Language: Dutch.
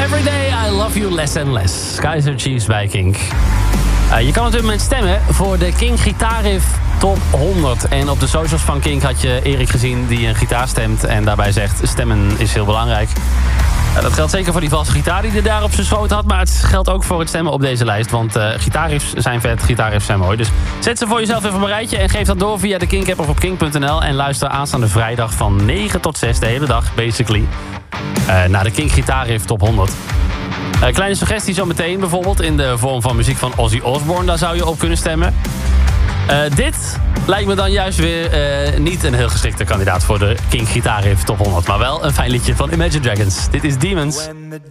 Everyday I Love You Less and Less. Kaiser Chiefs bij Kink. Je kan op dit moment stemmen voor de Kink Gitaarriff Top 100. En op de socials van Kink had je Erik gezien die een gitaar stemt en daarbij zegt stemmen is heel belangrijk. Dat geldt zeker voor die valse gitaar die hij daar op zijn schoot had. Maar het geldt ook voor het stemmen op deze lijst. Want gitaarriffs zijn vet, gitaarriffs zijn mooi. Dus zet ze voor jezelf even op een rijtje. En geef dat door via de Kink-app of op kink.nl. En luister aanstaande vrijdag van 9 tot 6, de hele dag, basically. Naar de Kink Gitaarriff Top 100. Kleine suggestie zo meteen bijvoorbeeld. In de vorm van muziek van Ozzy Osbourne. Daar zou je op kunnen stemmen. Dit lijkt me dan juist weer niet een heel geschikte kandidaat voor de Kink Gitaarriff Top 100. Maar wel een fijn liedje van Imagine Dragons. Dit is Demons.